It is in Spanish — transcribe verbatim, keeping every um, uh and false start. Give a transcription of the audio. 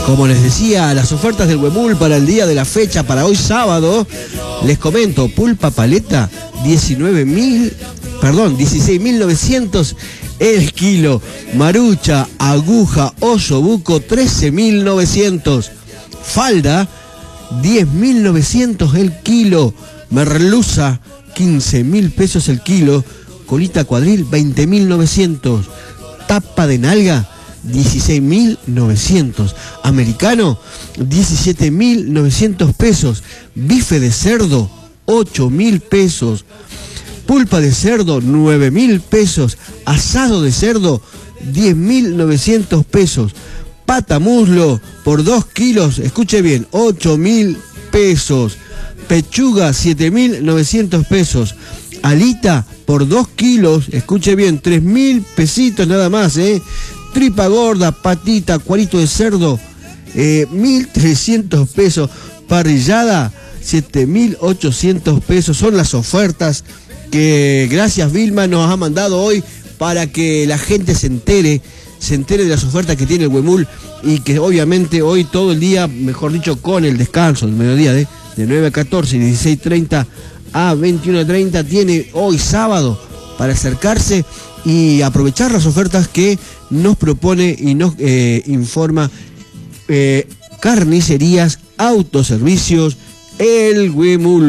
Como les decía, las ofertas del Huemul para el día de la fecha, para hoy sábado, les comento, pulpa paleta, diecinueve mil, perdón, dieciséis mil novecientos el kilo. Marucha, aguja, osobuco, trece mil novecientos. Falda, diez mil novecientos el kilo. Merluza, quince mil pesos el kilo. Colita cuadril, veinte mil novecientos. Tapa de nalga, dieciséis mil novecientos. Americano, diecisiete mil novecientos pesos. Bife de cerdo, ocho mil pesos. Pulpa de cerdo, nueve mil pesos. Asado de cerdo, diez mil novecientos pesos. Pata muslo por dos kilos, escuche bien, ocho mil pesos. Pechuga, siete mil novecientos pesos. Alita por dos kilos, escuche bien, tres mil pesitos nada más, ¿eh? Tripa gorda, patita, cuarito de cerdo, eh, mil trescientos pesos. Parrillada, siete mil ochocientos pesos. Son las ofertas que gracias Vilma nos ha mandado hoy para que la gente se entere, se entere de las ofertas que tiene el Huemul, y que obviamente hoy todo el día, mejor dicho, con el descanso, el mediodía de, de nueve a catorce y dieciséis treinta a veintiuno treinta, tiene hoy sábado para acercarse y aprovechar las ofertas que nos propone y nos eh, informa eh, Carnicerías Autoservicios El Huemul.